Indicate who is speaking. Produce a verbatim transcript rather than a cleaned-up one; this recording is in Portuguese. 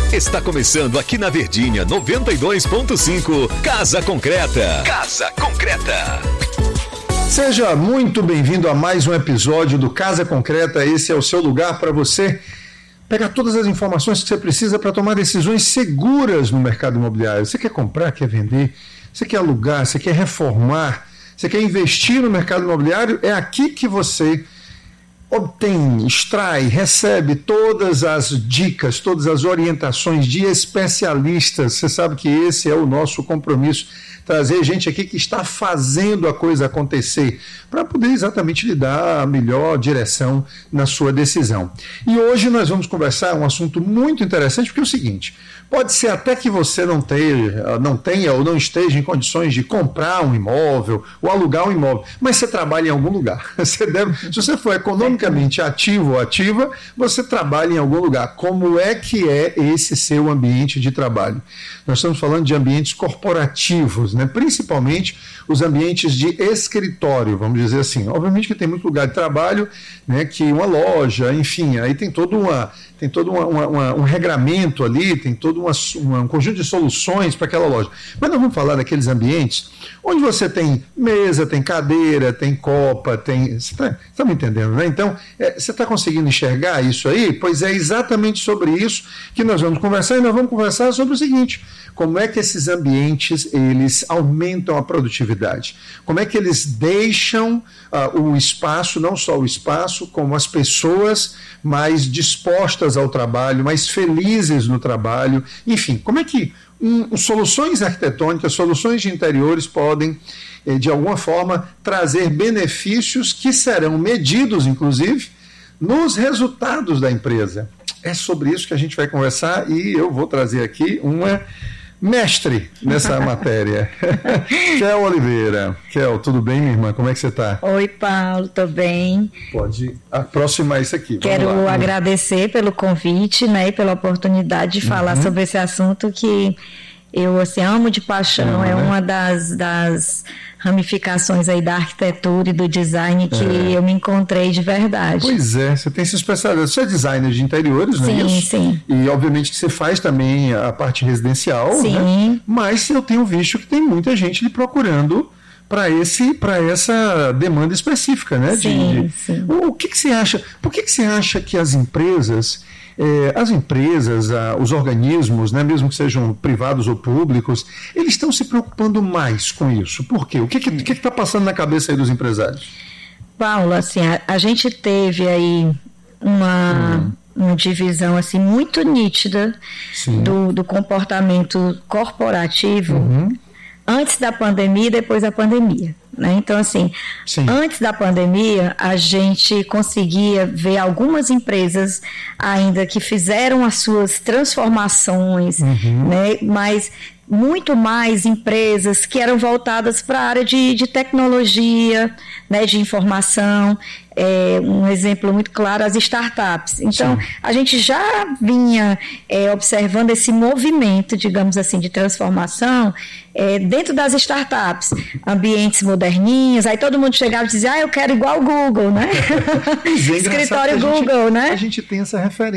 Speaker 1: Está começando aqui na Verdinha noventa e dois ponto cinco. Casa Concreta. Casa Concreta.
Speaker 2: Seja muito bem-vindo a mais um episódio do Casa Concreta. Esse é o seu lugar para você pegar todas as informações que você precisa para tomar decisões seguras no mercado imobiliário. Você quer comprar, quer vender, você quer alugar, você quer reformar, você quer investir no mercado imobiliário? É aqui que você obtém, extrai, recebe todas as dicas, todas as orientações de especialistas. Você sabe que esse é o nosso compromisso, trazer gente aqui que está fazendo a coisa acontecer, para poder exatamente lhe dar a melhor direção na sua decisão. E hoje nós vamos conversar um assunto muito interessante, porque é o seguinte: pode ser até que você não tenha, não tenha ou não esteja em condições de comprar um imóvel ou alugar um imóvel, mas você trabalha em algum lugar. Você deve, se você for economicamente ativo ou ativa, você trabalha em algum lugar. Como é que é esse seu ambiente de trabalho? Nós estamos falando de ambientes corporativos, né? Principalmente os ambientes de escritório, vamos dizer assim. Obviamente que tem muito lugar de trabalho, né, que uma loja, enfim, aí tem todo, uma, tem todo uma, uma, uma, um regramento ali, tem todo uma, uma, um conjunto de soluções para aquela loja. Mas nós vamos falar daqueles ambientes onde você tem mesa, tem cadeira, tem copa, tem... Você está tá me entendendo, né? Então, é, você está conseguindo enxergar isso aí? Pois é exatamente sobre isso que nós vamos conversar, e nós vamos conversar sobre o seguinte: como é que esses ambientes, eles aumentam a produtividade? Como é que eles deixam uh, o espaço, não só o espaço, como as pessoas mais dispostas ao trabalho, mais felizes no trabalho? Enfim, como é que um, soluções arquitetônicas, soluções de interiores podem, eh, de alguma forma, trazer benefícios que serão medidos, inclusive, nos resultados da empresa? É sobre isso que a gente vai conversar, e eu vou trazer aqui uma mestre nessa matéria. Kel Oliveira. Kel, tudo bem, minha irmã? Como é que você está?
Speaker 3: Oi, Paulo, estou bem.
Speaker 2: Pode aproximar isso aqui.
Speaker 3: Quero
Speaker 2: Vamos lá.
Speaker 3: agradecer pelo convite, né, e pela oportunidade de uhum. falar sobre esse assunto que eu assim, amo de paixão. É, é né? uma das, das ramificações aí da arquitetura e do design que é. eu me encontrei de verdade.
Speaker 2: Pois é, você tem essa especialidade. Você é designer de interiores, não é isso?
Speaker 3: Sim, sim.
Speaker 2: E obviamente que você faz também a parte residencial,
Speaker 3: sim.
Speaker 2: né? Mas eu tenho visto que tem muita gente lhe procurando para esse, para essa demanda específica, né?
Speaker 3: Sim,
Speaker 2: de, de...
Speaker 3: sim.
Speaker 2: O que, que você acha? Por que, que você acha que as empresas É, as empresas, ah, os organismos, né, mesmo que sejam privados ou públicos, eles estão se preocupando mais com isso? Por quê? O que que está passando na cabeça aí dos empresários?
Speaker 3: Paulo, assim, a, a gente teve aí uma, hum. uma divisão assim, muito nítida do, do comportamento corporativo uhum. antes da pandemia e depois da pandemia. Né? Então, assim, Sim. antes da pandemia, a gente conseguia ver algumas empresas ainda que fizeram as suas transformações, uhum. né? Mas muito mais empresas que eram voltadas para a área de, de tecnologia, né? De informação. É, um exemplo muito claro, as startups. Então, Sim. a gente já vinha é, observando esse movimento, digamos assim, de transformação é, dentro das startups, ambientes moderninhos, aí todo mundo chegava e dizia, ah, eu quero igual o Google, né?
Speaker 2: É
Speaker 3: Escritório Google,
Speaker 2: gente,
Speaker 3: né?
Speaker 2: A gente tem essa referência.